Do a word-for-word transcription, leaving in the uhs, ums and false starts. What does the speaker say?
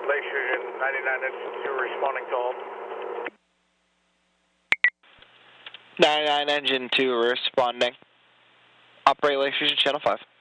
Lake Fusion ninety-nine Engine two responding to hold. ninety-nine Engine two responding. Operate Lake Fusion Channel five.